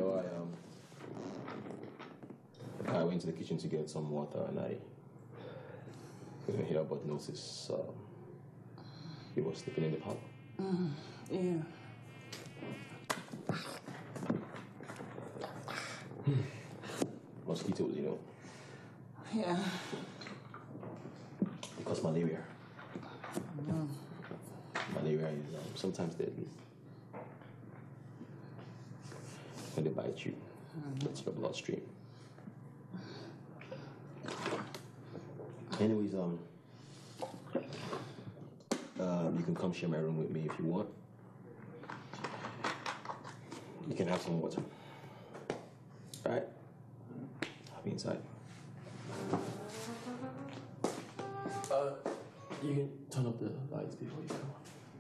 I went to the kitchen to get some water, and I couldn't hear but noticed he was sleeping in the parlor. Yeah. Mosquitoes, you know. Yeah. Because malaria. Malaria is sometimes deadly. When they bite you, it's your bloodstream. Anyways, you can come share my room with me if you want. You can have some water. All right? I'll be inside. You can turn up the lights before you come.